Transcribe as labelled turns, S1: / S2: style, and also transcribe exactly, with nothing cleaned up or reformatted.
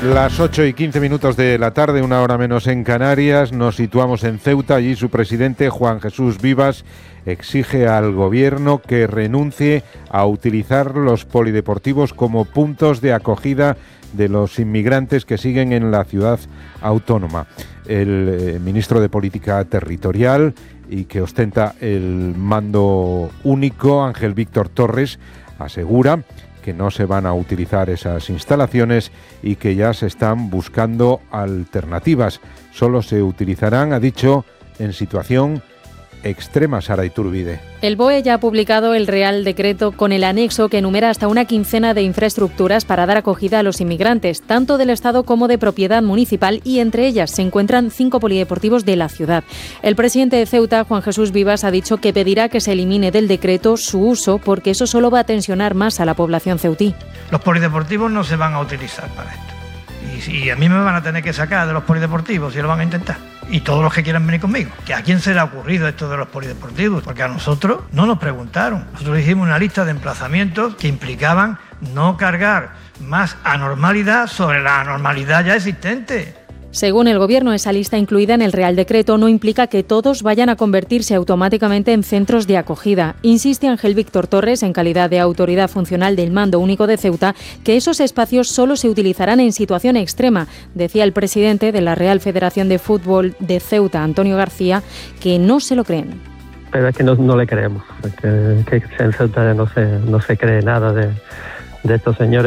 S1: Las ocho y quince minutos de la tarde, una hora menos en Canarias, nos situamos en Ceuta. Allí su presidente, Juan Jesús Vivas, exige al gobierno que renuncie a utilizar los polideportivos como puntos de acogida de los inmigrantes que siguen en la ciudad autónoma. El eh, ministro de Política Territorial y que ostenta el mando único, Ángel Víctor Torres, asegura que no se van a utilizar esas instalaciones y que ya se están buscando alternativas. Solo se utilizarán, ha dicho, en situación extrema. Sara Iturbide.
S2: El B O E ya ha publicado el Real Decreto con el anexo que enumera hasta una quincena de infraestructuras para dar acogida a los inmigrantes, tanto del Estado como de propiedad municipal, y entre ellas se encuentran cinco polideportivos de la ciudad. El presidente de Ceuta, Juan Jesús Vivas, ha dicho que pedirá que se elimine del decreto su uso porque eso solo va a tensionar más a la población ceutí.
S3: Los polideportivos no se van a utilizar para esto. Y, y a mí me van a tener que sacar de los polideportivos si lo van a intentar. Y todos los que quieran venir conmigo. ¿Que a quién se le ha ocurrido esto de los polideportivos? Porque a nosotros no nos preguntaron. Nosotros hicimos una lista de emplazamientos que implicaban no cargar más anormalidad sobre la anormalidad ya existente.
S2: Según el Gobierno, esa lista incluida en el Real Decreto no implica que todos vayan a convertirse automáticamente en centros de acogida. Insiste Ángel Víctor Torres, en calidad de autoridad funcional del Mando Único de Ceuta, que esos espacios solo se utilizarán en situación extrema. Decía el presidente de la Real Federación de Fútbol de Ceuta, Antonio García, que no se lo creen.
S4: Pero es que no, no le creemos, que, que en Ceuta no se, no se cree nada de, de estos señores.